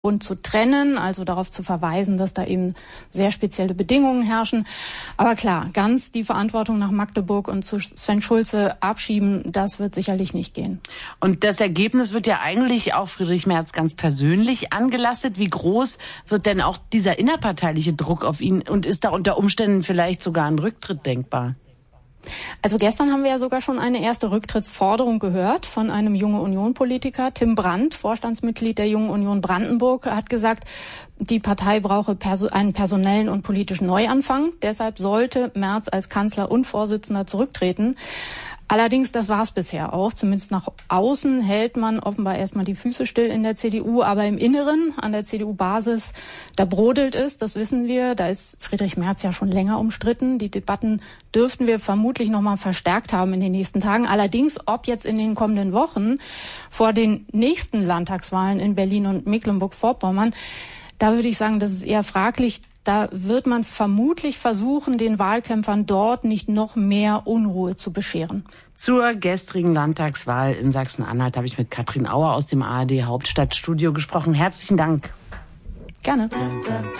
und zu trennen, also darauf zu verweisen, dass da eben sehr spezielle Bedingungen herrschen. Aber klar, ganz die Verantwortung nach Magdeburg und zu Sven Schulze abschieben, das wird sicherlich nicht gehen. Und das Ergebnis wird ja eigentlich auch Friedrich Merz ganz persönlich angelastet. Wie groß wird denn auch dieser innerparteiliche Druck auf ihn und ist da unter Umständen vielleicht sogar ein Rücktritt denkbar? Also gestern haben wir ja sogar schon eine erste Rücktrittsforderung gehört von einem Junge Union-Politiker. Tim Brandt, Vorstandsmitglied der Jungen Union Brandenburg, hat gesagt, die Partei brauche einen personellen und politischen Neuanfang. Deshalb sollte Merz als Kanzler und Vorsitzender zurücktreten. Allerdings, das war es bisher auch. Zumindest nach außen hält man offenbar erstmal die Füße still in der CDU. Aber im Inneren, an der CDU-Basis, da brodelt es, das wissen wir. Da ist Friedrich Merz ja schon länger umstritten. Die Debatten dürften wir vermutlich noch mal verstärkt haben in den nächsten Tagen. Allerdings, ob jetzt in den kommenden Wochen vor den nächsten Landtagswahlen in Berlin und Mecklenburg-Vorpommern, da würde ich sagen, das ist eher fraglich. Da wird man vermutlich versuchen, den Wahlkämpfern dort nicht noch mehr Unruhe zu bescheren. Zur gestrigen Landtagswahl in Sachsen-Anhalt habe ich mit Katrin Auer aus dem ARD Hauptstadtstudio gesprochen. Herzlichen Dank. Gerne.